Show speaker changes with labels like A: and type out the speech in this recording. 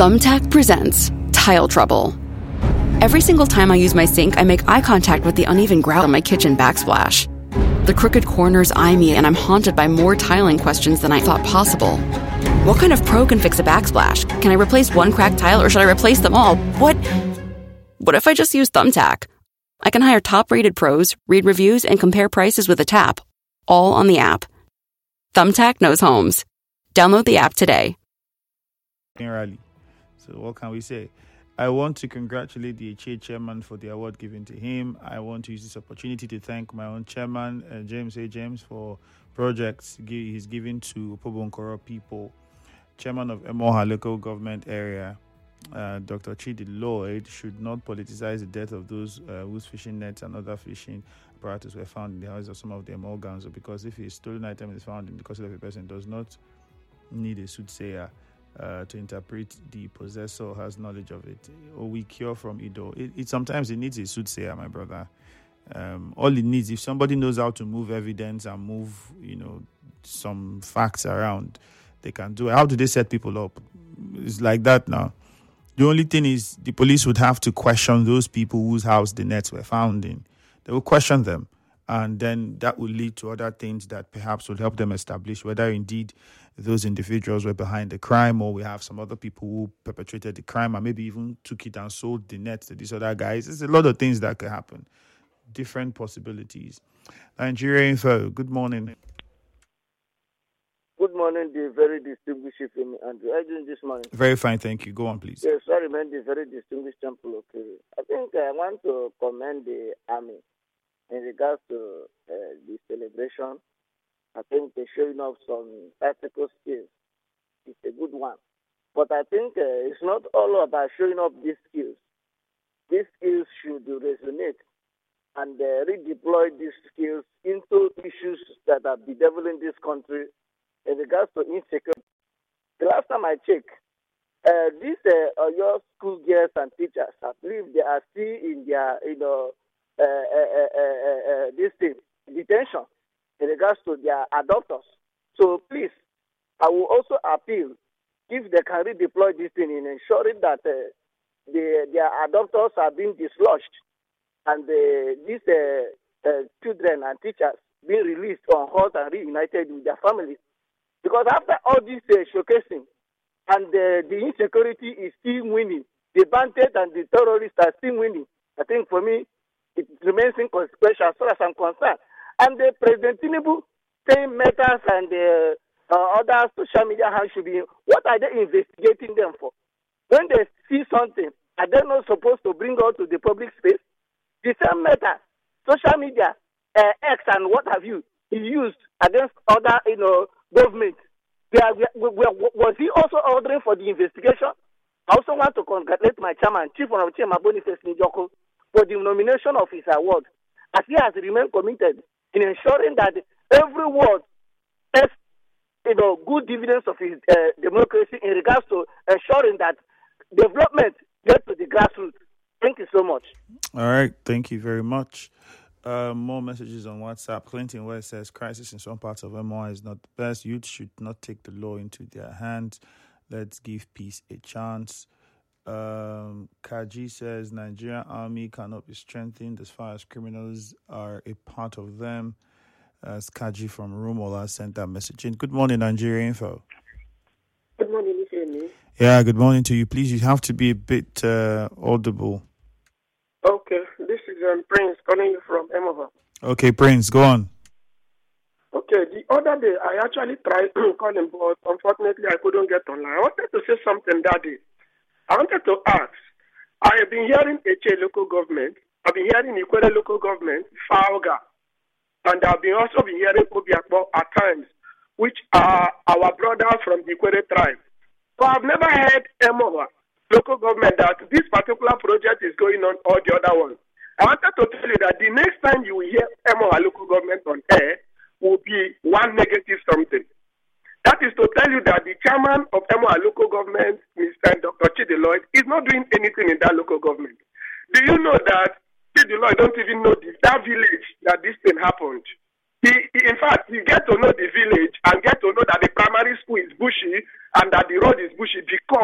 A: Thumbtack presents Tile Trouble. Every single time I use my sink, I make eye contact with the uneven grout on my kitchen backsplash. The crooked corners eye me, and I'm haunted by more tiling questions than I thought possible. What kind of pro can fix a backsplash? Can I replace one cracked tile, or should I replace them all? What if I just use Thumbtack? I can hire top-rated pros, read reviews, and compare prices with a tap, all on the app. Thumbtack knows homes. Download the app today.
B: Rally. So what can we say? I want to congratulate the HA chairman for the award given to him. I want to use this opportunity to thank my own chairman, James A. James, for projects he's given to Opobonkoro people. Chairman of Emoha local government area, Dr. Chidi Lloyd, should not politicize the death of those whose fishing nets and other fishing apparatus were found in the houses of some of the Emolgans, because if a stolen item is found in the custody of a person, does not need a soothsayer to interpret the possessor has knowledge of it. Or we cure from Ido. It sometimes it needs a soothsayer, my brother. All it needs, if somebody knows how to move evidence and move, some facts around, they can do it. How do they set people up? It's like that now. The only thing is the police would have to question those people whose house the nets were found in. They will question them. And then that will lead to other things that perhaps will help them establish whether indeed those individuals were behind the crime, or we have some other people who perpetrated the crime and maybe even took it and sold the net to these other guys. There's a lot of things that could happen. Different possibilities. Nigeria Info, good morning.
C: Good morning, the very distinguished Femi Andrew. How are you doing this morning?
B: Very fine, thank you. Go on, please.
C: Yes, sorry, man, the very distinguished Temple. Okay. I think I want to commend the army in regards to the celebration. I think they're showing off some tactical skills. It's a good one. But I think it's not all about showing off these skills. These skills should resonate and redeploy these skills into issues that are bedeviling this country in regards to insecurity. The last time I checked, these your school girls and teachers, I believe they are still in their, this thing, detention in regards to their adopters. So please, I will also appeal if they can redeploy this thing in ensuring that their adopters are being dislodged and these children and teachers being released on hold and reunited with their families. Because after all this showcasing and the insecurity is still winning, the bandits and the terrorists are still winning, I think for me, it remains inconsequential as far as I'm concerned. And the President Tinubu saying Metas and other social media hands should be, what are they investigating them for? When they see something, are they not supposed to bring out to the public space? The same Meta, social media, X and what have you, he used against other, government. Was he also ordering for the investigation? I also want to congratulate my chairman, Chief Honorable Chema Boniface Njoko, for the nomination of his award, as he has remained committed in ensuring that every word has, good dividends of his democracy in regards to ensuring that development gets to the grassroots. Thank you so much.
B: All right, thank you very much. More messages on WhatsApp. Clinton West says, crisis in some parts of MOI is not the best. Youth should not take the law into their hands. Let's give peace a chance. Kaji says, Nigerian army cannot be strengthened as far as criminals are a part of them. As Kaji from Rumola sent that message in. Good morning, Nigeria Info.
D: Good morning, Ifemi.
B: Yeah, good morning to you. Please, you have to be a bit audible.
D: Okay, this is Prince calling you from Emoha.
B: Okay, Prince, go on.
D: Okay, the other day I actually tried calling, but unfortunately I couldn't get online. I wanted to say something that day. I wanted to ask, I have been hearing HA local government, I've been hearing Ikwere local government, FAOGA, and I've been also been hearing Obiakpo at times, which are our brothers from the Ikwere tribe. So I've never heard Emoha local government that this particular project is going on or the other one. I wanted to tell you that the next time you will hear Emoha local government on air will be one negative something. That is to tell you that the chairman of Emoha local government, Mr. Dr. Chidi Lloyd, is not doing anything in that local government. Do you know that Chidi Lloyd don't even know that village that this thing happened? In fact, you get to know the village and get to know that the primary school is bushy and that the road is bushy because